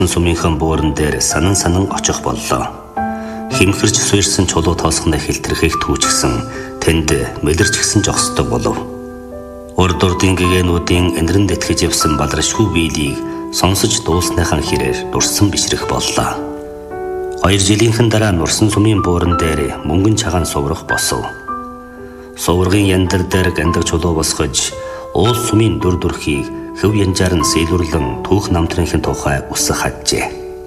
Сумынхан бууран дээр санан очих боллоо. Химхэрч суурьсан чулуу тоосгоны хэлтэрхийг түүчгсэн тэнд мэлэрч гисэн жогсдог болов. Урд урдын гэгээнүүдийн энэрэнд итгэж явсан баларшгүй биелийг сонсож дуусныхан хэрээр дурсан бишрэх боллоо. 2 жилийнхэн дараа Нурсан сумын бууран дээр мөнгөн чагаан суврах босов. Суврагын яндар дээр гандаг чулуу босгож уул сумын дүр дүрхийг хөв янжаар нь сэлүрлэн түүх намтрынхын тухай үсэх хаджээ.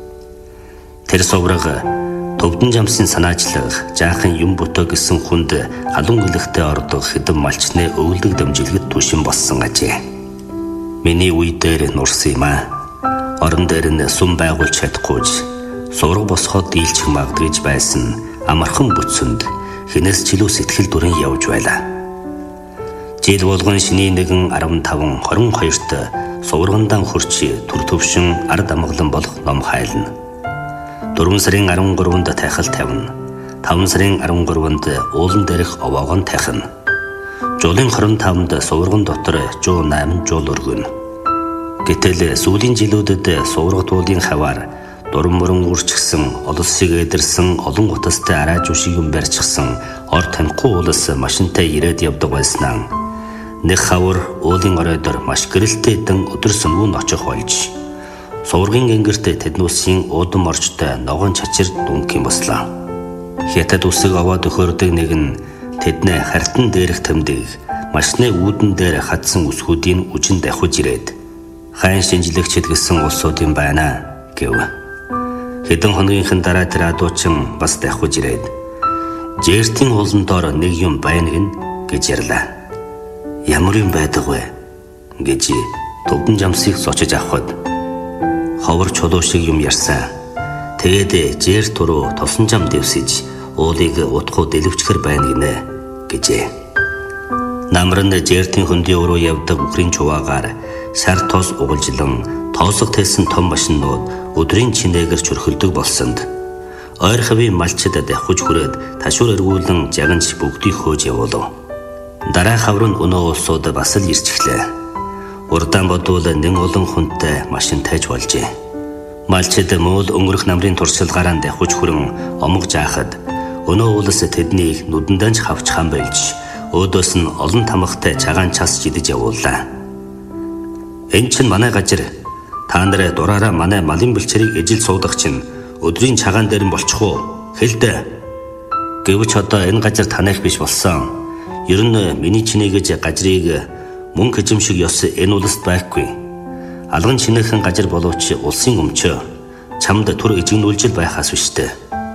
Тэр сувраг Төвдөн жамсын санаачлах жаахан юм бутаа гэсэн хүнд халуун гэлэгтэй ордог хэдэн малчны өвлөг дэмжилгэд түшин болсон ажээ. Миний үе дээр нурсан юм аа. Орон дээр нь сум байгуулж чадахгүйж сувраг босгоод дийлчих магдгийж байсан амархан бүтсэнд хинээс ч илүү сэтгэл дүрэн явж байлаа. Жил болгон шиний нэгэн 15-22-т суврагандаа хурч төр төвшин ард амгалан болох ном хайлна. 4 сарын 13-нд тайхал тавина. 5 сарын 13-нд уулан дээрх овоогон тайхна. Жуулын 25-нд сувраган дотор жуу 8 жуул өргөнө. Гэтэл сүүлийн жилүүдэд сувраг туулын хаваар дуран мөрөн үрчгсэн олос шиг эдэрсэн олон гутастай арааж ушиг юм барьчихсан ор танихгүй уулас машинтай ирээд явдаг байснаа нэг хавар уулын оройдор маш гэрэлтэй дэн өдөр сүмгүүн очих болж суврагын гингэрт тэднүүсийн уудам орчтой ногоон чачир дүнх юм бослоо. Хятад үсэг овоод өхөрдөг нэг нь тэднээ хартан дээрх тэмдэг машины үүдэн дээр хадсан үсгүүдийн үжин давхиж ирээд хайн шинжлэгчд гэсэн улсуудын байна гэв. Хэдэн хоногийнхэн дараа тэр адуучин бас давхиж ирээд жертийн уулан доор нэг юм байна гин гэж ярьлаа. Ямар юм байдаг вэ гэж Төвдөн жамсыг сочиж авахд ховор чулуу шиг юм ярьсан. Тэгээд жер туруу тосон жам дэвсэж уулыг утгуу дэлгэвчхэр байна гинэ гэжээ. Намран жертийн хөндийн өрөө явдаг үхрийн чуваагаар сар тоос угалжлан тоосго тайсан том машинууд өдрийн чинээгээр чөрхөлдөг болсонд ойр хавийн малчид давхиж хүрээд ташуур эргүүлэн жаганч бүгдийг хөөж явуулав. Дараа хавар нь өнөө улсууд бас л ирчихлээ. Урдаан бодвол нэн олон хүнтэй машин тайж болжээ. Малчид мөөл өнгөрөх намрын туршилгаараа давхиж хүрэн омог жаахад өнөө уулас тэднийг нүдэндээ ч хавчхан болж өөдөөс нь олон тамхтай чагаан час жидэж явууллаа. Энэ чинь манай газар. Та нараа дураараа манай малын бэлчэрийг ижил суудаг чинь өдрийн чагаан дээр нь болчих уу? Хэлдэ. Гэвч одоо энэ газар танайх биш болсон. Ер нь миний чиний гэж газрыг мөнгө хэмжиг ёс энэ улсад байхгүй. Алган чинээхэн газар боловч улсын өмчөө чамд түр ижигнүүлжил байхаас биштэй.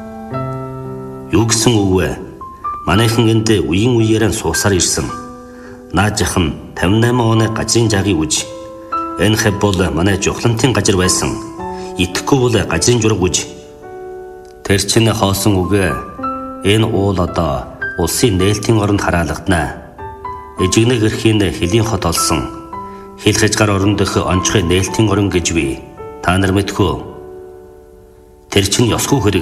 Юу гэсэн үг вэ? Манайхан энд үеийн үеэрээ суусаар ирсэн. Наажих нь 58 оны газрын жаагийг үж. Энэ хэв бол манай жухлантын газар байсан. Итгэхгүй бол газрын жураг үж. Тэр чинь хоосон үгэ. Энэ уул одоо улсын нээлтийн оронд хараалгадана. Ижигнэг эрхийн хөлийн хот олсон. Хил хязгаар орон дэх онцгой нээлтийн орон гэж би. Та нар мэдхүү. Тэр чинь ёсгүй хэрэг.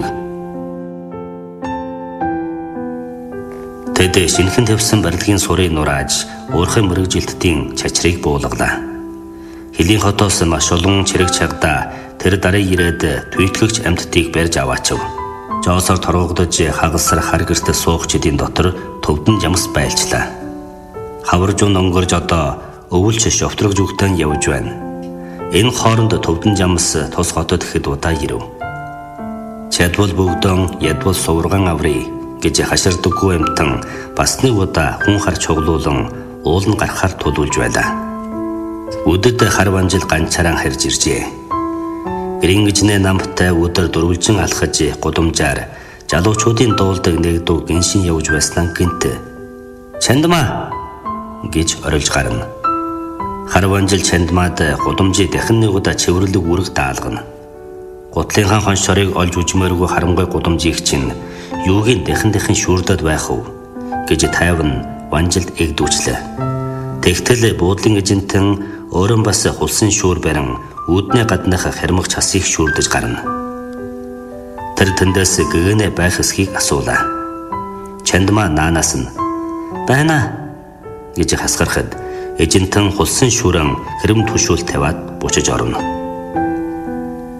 Тэд шинхэн тавьсан барилгын сурыг нурааж уурхай мөрөгжилтийн чачрыг буулгалаа. Хөлийн хотоос маш олон чирэг чагдаа тэр дараа ирээд түйтгэгч амьтдыг барьж аваачв. Жоосоор торгогдож хагалсар хар гэрт суугчдын дотор Төвдөн жамс байлчлаа. Хаваржун өнгөрж одоо өвөлч шовтрогж үгтэн явж байна. Энэ хооронд Төвдөн жамс тус хотод ихэд удаа ирэв. Чадвал бүгдэн ядвал сувраган аврий гэж хаширдаггүй юмтан бас нэг удаа хүн хар чуглуулан уул нь гарахаар тулуулж байлаа. Үдэд хар ванжил ганцаараа харж иржээ. Грингжнэ намтай өдөр дөрвөлжин алхаж гудамжаар залуучуудын дуулдаг нэг дуу гиншин явж байснаа гинт Чандмаа гэж орилж гарна. Хар ванжил Чандмаад гудамжийг дахин нэг удаа цэвэрлэг үрэг даалгана. Гутлынхаа хоншорыг олж үжмээргүй харамгай гудамжийг чинь юугийн дахин шүүрдэд байх вэ гэж тайван ванжилд эгдүүчлээ. Тэгтэл буудлын эжэнтэн өөрөө бас хулсын шүүр барин үүдний гаднах хармах часыг шүүрдэж гарна. Тэр тэндээс гэгэнэ байх эсхийг асуулаа. Чандмаа наанаас нь байна гэж хасгарахад эжэнтэн хулсын шүүрэн хэрэм түшүүл тавиад бучиж орно.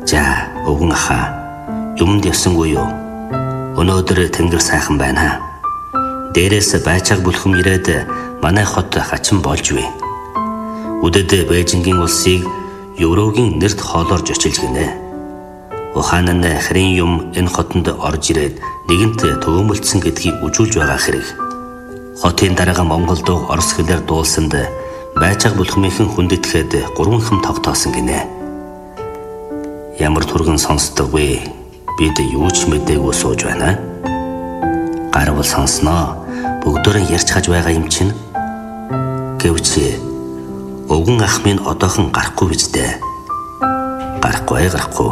За өвгөн ахаа юмд явсангүй юу? Өнөөдөр тэнгэр сайхан байна. Дээрээс байцааг бүлхэм ирээд манай хот хачин болж бай. Үдэд Бээжингийн улсыг Еврогийн нэрт хоолорж очилж гинэ. Ухаан нь харин юм энэ хотонд орж ирээд нэгэнт төгөөмөлдсөн гэдгийг үжүүлж байгаа хэрэг. Хотын дарга Монголд Орос хэлээр дуулсанд байцааг бүлхмийнхэн хүндэтгэхэд 3 хэм тогтоосон гинэ. Ямар түргэн сонсдог вэ? Бид юу ч мэдээгүй сууж байна. Гарвал сонсноо. Бүгдөө ярьж хаж байгаа юм чинь. Гэвч өвгөн ах минь одоохон гарахгүй биз дээ. Гарахгүй.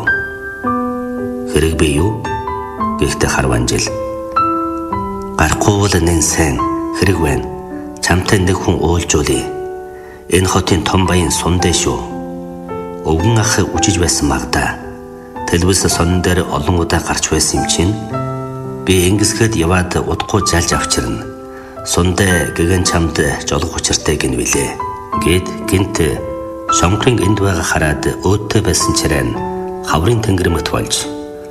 Хэрэг би юу? Гэхдээ Харванжил. Гарахгүй бол нэн сайн хэрэг байна. Чамтай нэг хүн уйлжуулъя. Энэ хотын том баян Сундэ шүү. Өвгөн ах үжиж байсан магадаа. Телевиз сонон дээр олон удаа гарч байсан юм чинь. Би ингэсгэд яваад удахгүй жалж авчирна. Сундэ гэгэн чамд жолох учиртай гин вилээ. Гэт гинт шонгорын энд байгаа хараад өөдтэй байсан чирэн хаврын тэнгэрмэт болж.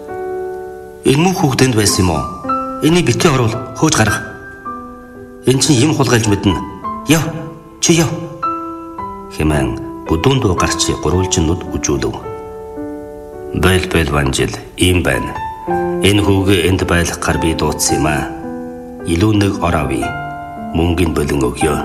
Энэ мөн хүүхдэнд байсан юм уу? Энийг битгий оруул хөөж гарах. Энд чинь юм хулгайлж мэднэ. Яв. Чи яв. Хэмээн бүдүүн дуу гарч гурвалжнууд үжүүлв. Бэл Ванжил ийм байна. Энэ хүүгээ энд байлгахаар би дуудсан юм аа. Илүү нэг ор авъя. Мөнгөний болон өгье.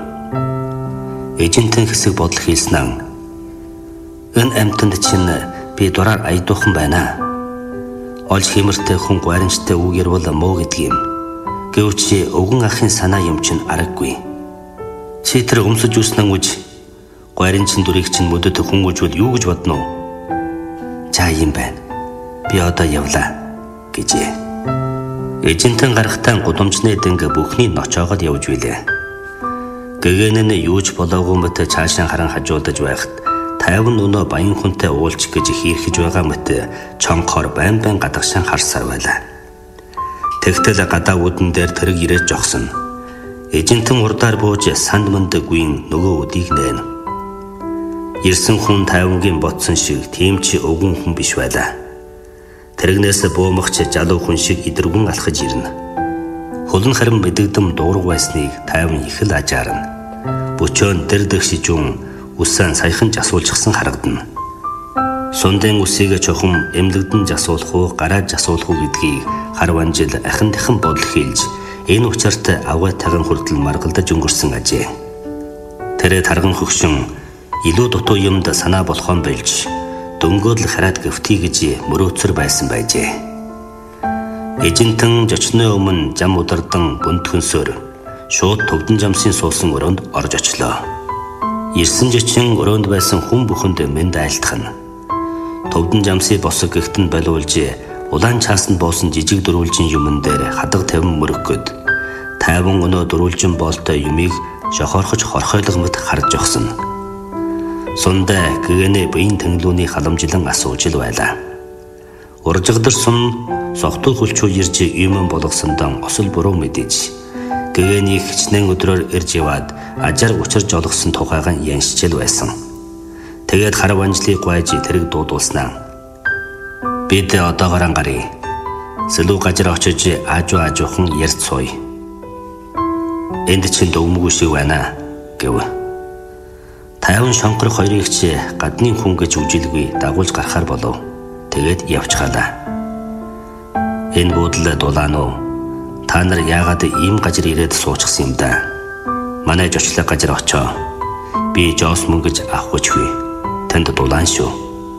Эжинтэн хэсэг бодол хийсэн. Энэ амьтанд чинь би дураар аядуухан байна. Олж хэмэртэй хүн гуаримжтай үг ярвал муу гэдэг юм. Гэвч өвгөн ахын санаа юм чинь аргагүй. Чи тэр өмсөж үснэн үж гуаримжийн дүрийг чинь мөдөд хүн үжвэл юу гэж бодно уу? За юм байна. Би одоо явлаа гэжээ. Эжинтэн гарахтаа гудамжны дэнг бүхний ночоогод явж билээ. Гэгэн нь юуж болоогүй мэт цаашаа харан хажуудаж байхад 50 өнөө баян хүнтэй уулч гэж хийрхэж байгаа мэт чонхоор байн гадагшаан харсаар байлаа. Тэгтэл гадаа үдэн дээр тэрэг ирээд жогсон. Эжинтэн урдаар бууж санд мандаггүй нөгөө үдийг нээн. Ирсэн хүн 50-гийн ботсон шиг тийм ч өвгөн хүн биш байлаа. Тэрэгнээс буумагч залуу хүн шиг идэргүн алхаж ирнэ. Хөлн харин мэдэгдэм дуурах байсныг 50 их л ажаарна. Бүчөөн дэрдэх шижүүн үсэн саяхан жасуулчихсан харагдана. Сундын үсийг чухам эмлэгдэн жасуулах уу, гараад жасуулах уу гэдгийг Харванжил ахин бодол хийлж энэ учирт авгай таган хүртэл маргалдаж өнгөрсөн ажээ. Тэрэ тарган хөгшин илүү дутуу юмд санаа болохон байлж дөнгөөл хараад гөвтий гэж мөрөөцөр байсан байжээ. Эжинтэн жочны өмнө зам удардан бүндхөнсөөр шууд Төвдөн жамсын суусан өрөөнд орж очлоо. Ирсэн жичин өрөөнд байсан хүн бүхэнд мэнд айлтгана. Төвдөн жамсын босог гэгтэн болиулж улаан чаасанд буусан жижиг дөрвөлжин юмн дээр хадаг тавин мөрөггөд 50 өнөө дөрвөлжин боолтой юмыг шохорхож хорхойлгомд харж жогсон. Сундэ гэгэнэ биеийн тэнглүүний халамжлан асууж л байлаа. Уржигдэр сум согтул хүлчүүл ирж юм болгосондон осол буруу мэдээж. Гэгэнийг хичнээн өдрөөр ирж яваад ажар учирж олгосон тухайгаа яншчил байсан. Тэгээд Харванжлыг гуйж тэрэг дуудуулснаа. Бид одоогоор ангарыг. Сэлүү гажир очиж аажуухан ярьж сууя. Энд чинь дөвмгүй шиг байна гэв. 50 шонхор хоёрыг ч гадны хүн гэж үжилгүй дагуулж гарахаар болов. Тэгээд явчихлаа. Энэ буудлаа дулаан уу? Та нар яагаад ийм гажир ирээд суучихсан юм да? Манай жочлог гажир очоо. Би жоос мөнгөж авахгүйч хүй. Танд дулаан шүү.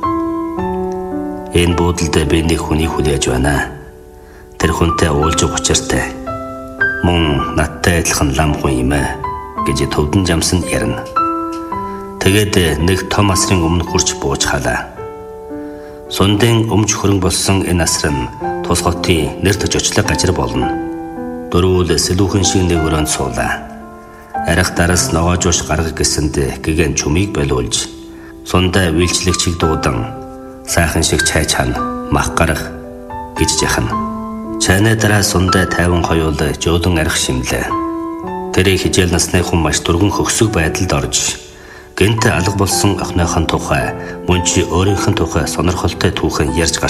Энэ буудлд би нэг хүний хүлээж байна. Тэр хүнтэй уулж учиртай. Мөн надтай адилхан лам хүн юм ээ гэж Төвдөн жамсанд ярина. Тэгээд нэг том асрын өмнө хурч бууж халаа. Сундын өмч хөрөнгө болсон энэ асар нь тус хотын нэрт жочлог гажир болно. Дөрвөл сэлүүхэн шиг нэг өрөөнд суулаа. Арих дараас ногоожууш гаргах гэсэнд гэгэн чүмийг болиулж сундаа вилчлэгчийг дуудан сайхан шиг чай чана мах гарах гэж яхана. Чайны дараа сундаа 50 хоёул жөөлөн арих шимлээ. Тэрийг хижээл насны хүн маш дөргөн хөксөг байдалд орж Гэнт алга болсон охиныхон тухай, мөн чи өөрийнх нь тухай сонирхолтой түүхэн ярьж гарч